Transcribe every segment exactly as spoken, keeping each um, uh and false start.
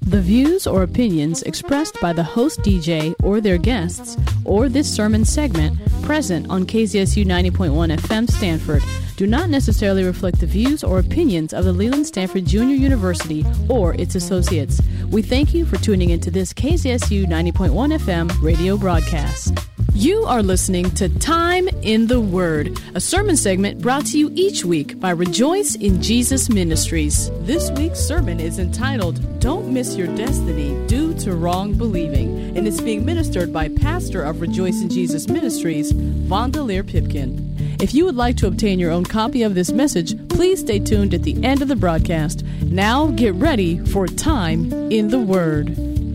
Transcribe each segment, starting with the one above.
The views or opinions expressed by the host D J or their guests, or this sermon segment present on K Z S U ninety point one F M Stanford, do not necessarily reflect the views or opinions of the Leland Stanford Junior University or its associates. We thank you for tuning into this K Z S U ninety point one F M radio broadcast. You are listening to Time in the Word, a sermon segment brought to you each week by Rejoice in Jesus Ministries. This week's sermon is entitled, Don't Miss Your Destiny Due to Wrong Believing, and it's being ministered by pastor of Rejoice in Jesus Ministries, Vondelier Pipkin. If you would like to obtain your own copy of this message, please stay tuned at the end of the broadcast. Now get ready for Time in the Word.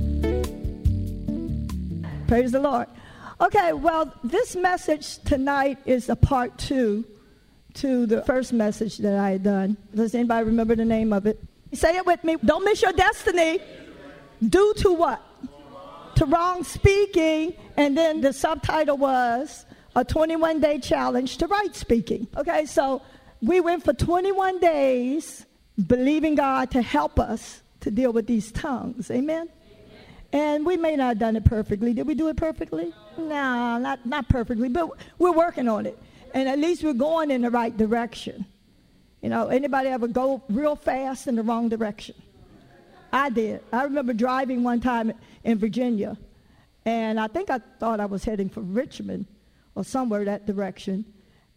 Praise the Lord. Okay, well, this message tonight is a part two to the first message that I had done. Does anybody remember the name of it? Say it with me. Don't miss your destiny. Due to what? To wrong speaking. And then the subtitle was a twenty-one day challenge to right speaking. Okay, so we went for twenty-one days believing God to help us to deal with these tongues. Amen? And we may not have done it perfectly. Did we do it perfectly? No, not, not perfectly, but we're working on it. And at least we're going in the right direction. You know, anybody ever go real fast in the wrong direction? I did. I remember driving one time in Virginia, and I think I thought I was heading for Richmond or somewhere that direction.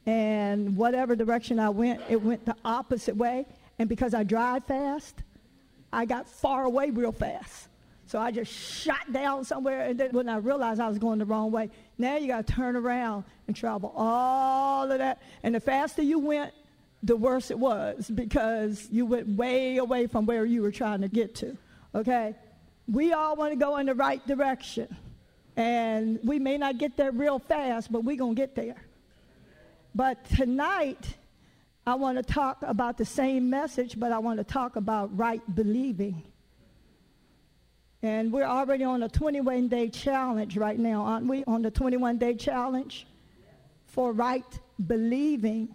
And whatever direction I went, it went the opposite way. And because I drive fast, I got far away real fast. So I just shot down somewhere, and then when I realized I was going the wrong way, now you got to turn around and travel all of that. And the faster you went, the worse it was, because you went way away from where you were trying to get to, okay? We all want to go in the right direction, and we may not get there real fast, but we're going to get there. But tonight, I want to talk about the same message, but I want to talk about right believing. And we're already on a twenty-one day challenge right now, aren't we? On the twenty-one day challenge for right believing.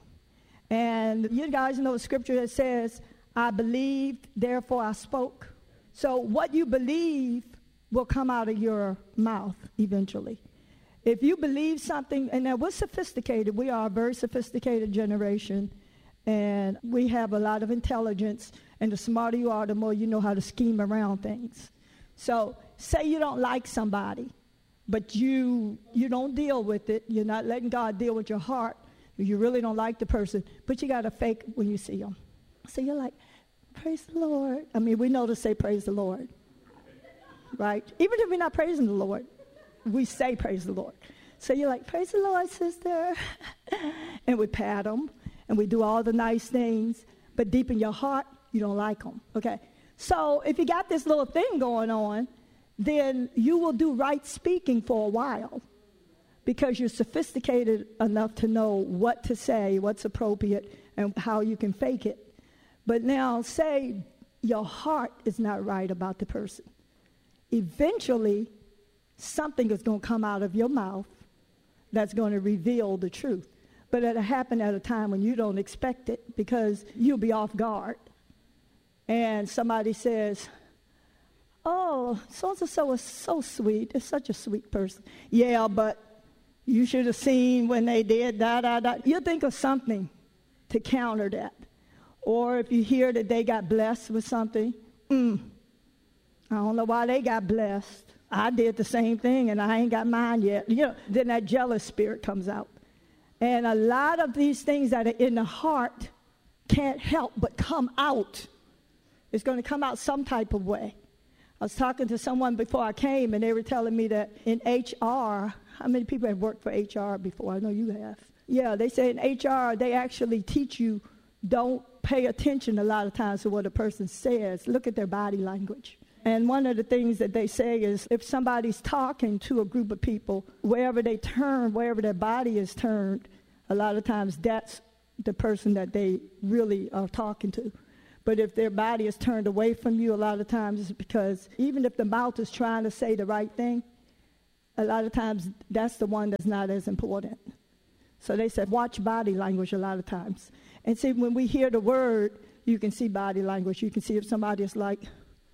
And you guys know the scripture that says, I believed, therefore I spoke. So what you believe will come out of your mouth eventually. If you believe something, and now we're sophisticated. We are a very sophisticated generation. And we have a lot of intelligence. And the smarter you are, the more you know how to scheme around things. So say you don't like somebody, but you you don't deal with it. You're not letting God deal with your heart. You really don't like the person, but you got to fake when you see them. So you're like, praise the Lord. I mean, we know to say praise the Lord, right? Even if we're not praising the Lord, we say praise the Lord. So you're like, praise the Lord, sister. And we pat them, and we do all the nice things, but deep in your heart, you don't like them, okay? So if you got this little thing going on, then you will do right speaking for a while because you're sophisticated enough to know what to say, what's appropriate, and how you can fake it. But now say your heart is not right about the person. Eventually, something is going to come out of your mouth that's going to reveal the truth. But it'll happen at a time when you don't expect it because you'll be off guard. And somebody says, oh, so-and-so was so sweet. It's such a sweet person. Yeah, but you should have seen when they did da, da, da. You think of something to counter that. Or if you hear that they got blessed with something, mm, I don't know why they got blessed. I did the same thing, and I ain't got mine yet. You know, then that jealous spirit comes out. And a lot of these things that are in the heart can't help but come out. It's going to come out some type of way. I was talking to someone before I came, and they were telling me that in H R, how many people have worked for H R before? I know you have. Yeah, they say in H R, they actually teach you don't pay attention a lot of times to what a person says. Look at their body language. And one of the things that they say is if somebody's talking to a group of people, wherever they turn, wherever their body is turned, a lot of times that's the person that they really are talking to. But if their body is turned away from you, a lot of times it's because even if the mouth is trying to say the right thing, a lot of times that's the one that's not as important. So they said, watch body language a lot of times. And see, when we hear the word, you can see body language. You can see if somebody is like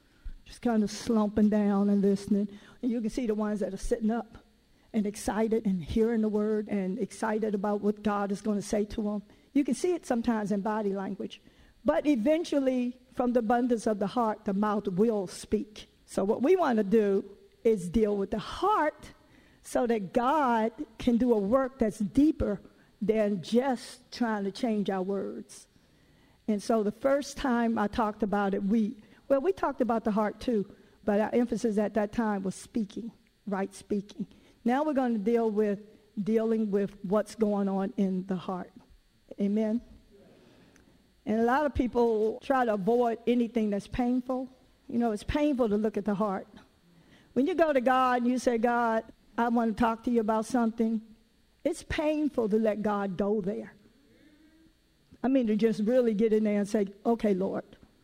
just kind of slumping down and listening. And you can see the ones that are sitting up and excited and hearing the word and excited about what God is going to say to them. You can see it sometimes in body language. But eventually, from the abundance of the heart, the mouth will speak. So what we want to do is deal with the heart so that God can do a work that's deeper than just trying to change our words. And so the first time I talked about it, we, well, we talked about the heart too, but our emphasis at that time was speaking, right speaking. Now we're going to deal with dealing with what's going on in the heart. Amen? And a lot of people try to avoid anything that's painful. You know, it's painful to look at the heart. When you go to God and you say, God, I want to talk to you about something, it's painful to let God go there. I mean, to just really get in there and say, okay, Lord,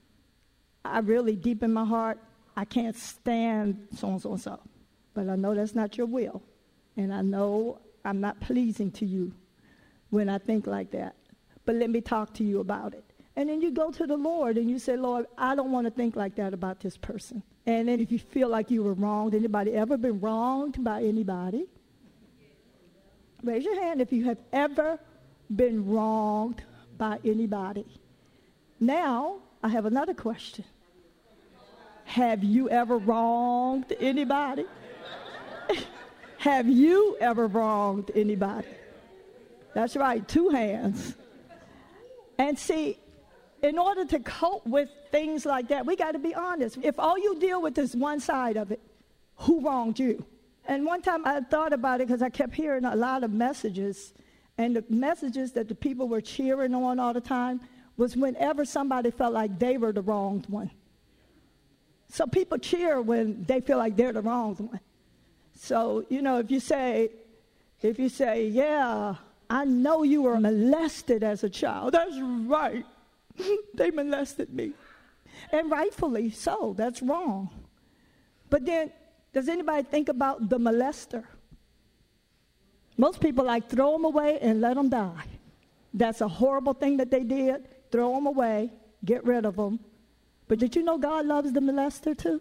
I really, deep in my heart, I can't stand so-and-so and so. But I know that's not your will. And I know I'm not pleasing to you when I think like that. But let me talk to you about it. And then you go to the Lord and you say, Lord, I don't want to think like that about this person. And then if you feel like you were wronged, anybody ever been wronged by anybody? Raise your hand if you have ever been wronged by anybody. Now, I have another question. Have you ever wronged anybody? Have you ever wronged anybody? That's right, two hands. And see, in order to cope with things like that, we got to be honest. If all you deal with is one side of it, who wronged you? And one time I thought about it because I kept hearing a lot of messages. And the messages that the people were cheering on all the time was whenever somebody felt like they were the wronged one. So people cheer when they feel like they're the wronged one. So, you know, if you say, if you say, yeah, I know you were molested as a child. That's right. They molested me. And rightfully so. That's wrong. But then, does anybody think about the molester? Most people like throw them away and let them die. That's a horrible thing that they did. Throw them away, get rid of them. But did you know God loves the molester too?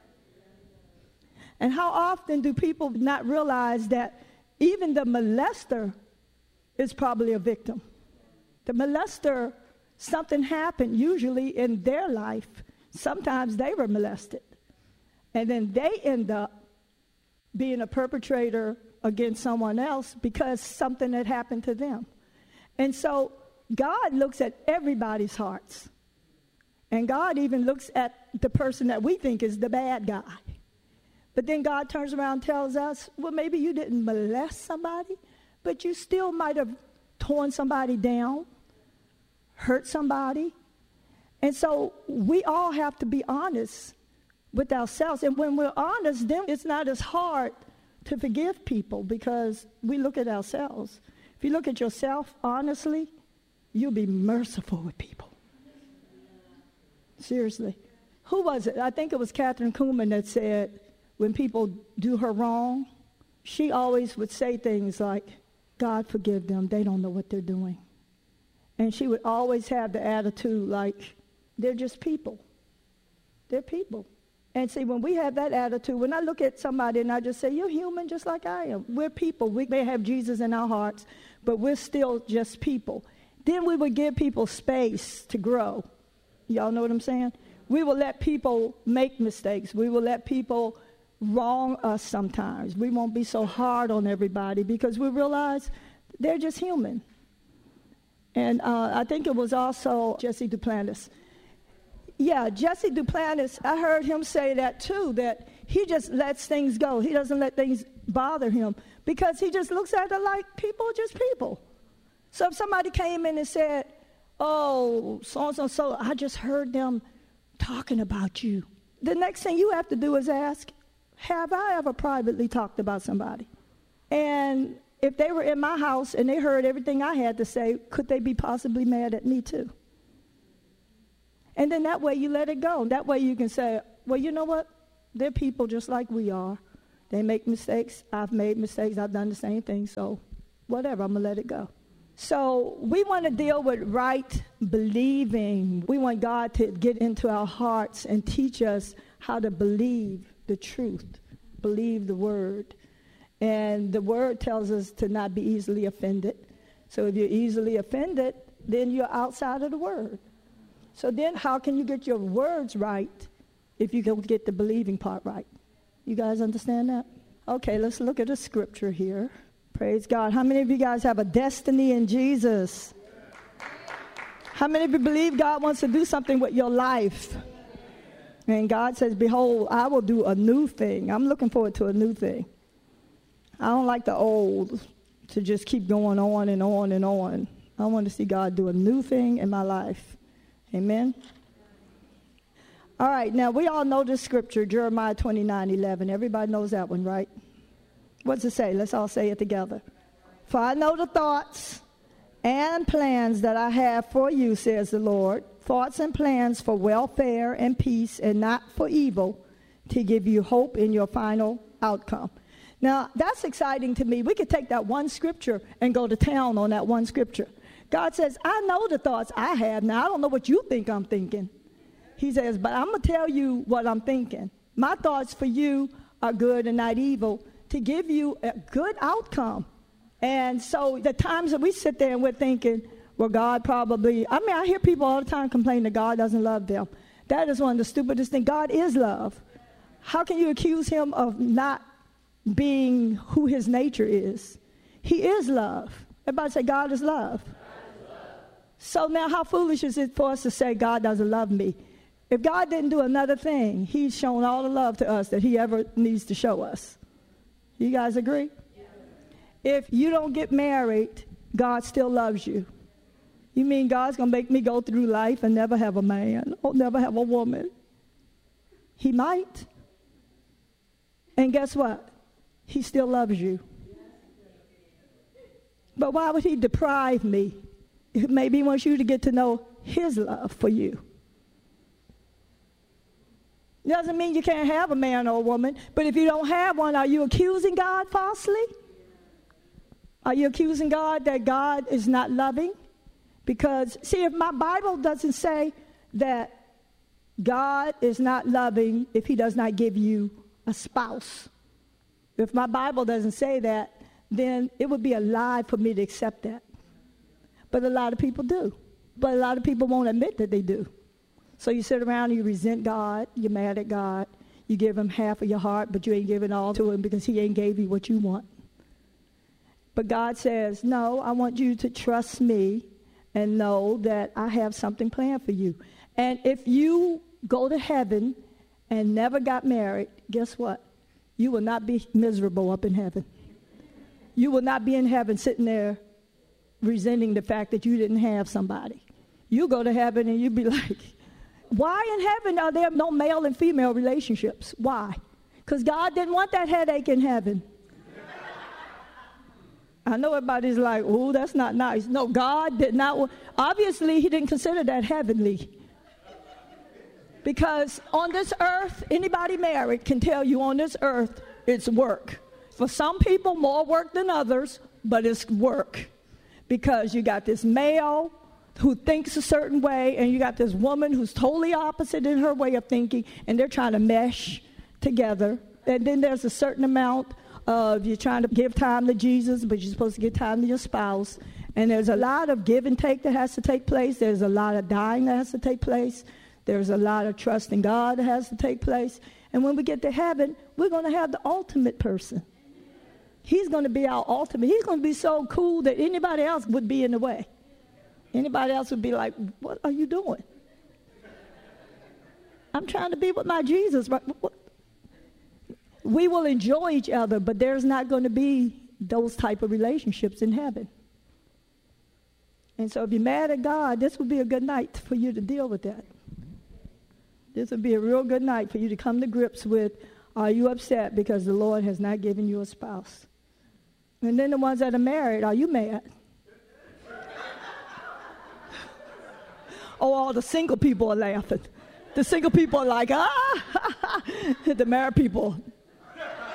And how often do people not realize that even the molester is probably a victim? The molester, something happened usually in their life. Sometimes they were molested. And then they end up being a perpetrator against someone else because something had happened to them. And so God looks at everybody's hearts. And God even looks at the person that we think is the bad guy. But then God turns around and tells us, well, maybe you didn't molest somebody, but you still might have torn somebody down, hurt somebody. And so we all have to be honest with ourselves. And when we're honest, then it's not as hard to forgive people because we look at ourselves. If you look at yourself honestly, you'll be merciful with people. Seriously. Who was it? I think it was Catherine Kuhlman that said when people do her wrong, she always would say things like, God forgive them, they don't know what they're doing. And she would always have the attitude like, they're just people. They're people. And see, when we have that attitude, when I look at somebody and I just say, you're human just like I am. We're people. We may have Jesus in our hearts, but we're still just people. Then we would give people space to grow. Y'all know what I'm saying? We will let people make mistakes. We will let people wrong us sometimes. We won't be so hard on everybody because we realize they're just human. And uh, I think it was also Jesse Duplantis. Yeah, Jesse Duplantis, I heard him say that too, that he just lets things go. He doesn't let things bother him because he just looks at it like people are just people. So if somebody came in and said, oh, so-and-so, so I just heard them talking about you. The next thing you have to do is ask, have I ever privately talked about somebody? And if they were in my house and they heard everything I had to say, could they be possibly mad at me too? And then that way you let it go. That way you can say, well, you know what? They're people just like we are. They make mistakes. I've made mistakes. I've done the same thing. So whatever, I'm going to let it go. So we want to deal with right believing. We want God to get into our hearts and teach us how to believe the truth, believe the word. And the word tells us to not be easily offended. So if you're easily offended, then you're outside of the word. So then how can you get your words right if you don't get the believing part right? You guys understand that? Okay, let's look at a scripture here. Praise God. How many of you guys have a destiny in Jesus? How many of you believe God wants to do something with your life? And God says, behold, I will do a new thing. I'm looking forward to a new thing. I don't like the old to just keep going on and on and on. I want to see God do a new thing in my life. Amen? All right, now we all know this scripture, Jeremiah twenty-nine eleven. Everybody knows that one, right? What's it say? Let's all say it together. For I know the thoughts and plans that I have for you, says the Lord. Thoughts and plans for welfare and peace and not for evil, to give you hope in your final outcome. Now, that's exciting to me. We could take that one scripture and go to town on that one scripture. God says, I know the thoughts I have. Now, I don't know what you think I'm thinking. He says, but I'm going to tell you what I'm thinking. My thoughts for you are good and not evil, to give you a good outcome. And so the times that we sit there and we're thinking, well, God probably, I mean, I hear people all the time complain that God doesn't love them. That is one of the stupidest things. God is love. How can you accuse him of not being who his nature is? He is love. Everybody say, God is love. God is love. So now how foolish is it for us to say God doesn't love me? If God didn't do another thing, he's shown all the love to us that he ever needs to show us. You guys agree? Yeah. If you don't get married, God still loves you. You mean God's going to make me go through life and never have a man or never have a woman? He might. And guess what? He still loves you. But why would he deprive me? Maybe he wants you to get to know his love for you. Doesn't mean you can't have a man or a woman, but if you don't have one, are you accusing God falsely? Are you accusing God that God is not loving? Because, see, if my Bible doesn't say that God is not loving if he does not give you a spouse, if my Bible doesn't say that, then it would be a lie for me to accept that. But a lot of people do. But a lot of people won't admit that they do. So you sit around and you resent God, you're mad at God, you give him half of your heart, but you ain't giving all to him because he ain't gave you what you want. But God says, no, I want you to trust me and know that I have something planned for you. And if you go to heaven and never got married, guess what? You will not be miserable up in heaven. You will not be in heaven sitting there resenting the fact that you didn't have somebody. You go to heaven and you be like, why in heaven are there no male and female relationships? Why? Because God didn't want that headache in heaven. I know everybody's like, oh, that's not nice. No, God did not want, obviously he didn't consider that heavenly. Because on this earth, anybody married can tell you on this earth, it's work. For some people, more work than others, but it's work. Because you got this male who thinks a certain way, and you got this woman who's totally opposite in her way of thinking, and they're trying to mesh together. And then there's a certain amount of you're trying to give time to Jesus, but you're supposed to give time to your spouse. And there's a lot of give and take that has to take place. There's a lot of dying that has to take place. There's a lot of trust in God that has to take place. And when we get to heaven, we're going to have the ultimate person. He's going to be our ultimate. He's going to be so cool that anybody else would be in the way. Anybody else would be like, what are you doing? I'm trying to be with my Jesus. We will enjoy each other, but there's not going to be those type of relationships in heaven. And so if you're mad at God, this would be a good night for you to deal with that. This would be a real good night for you to come to grips with, are you upset because the Lord has not given you a spouse? And then the ones that are married, are you mad? Oh, all the single people are laughing. The single people are like, ah. The married people,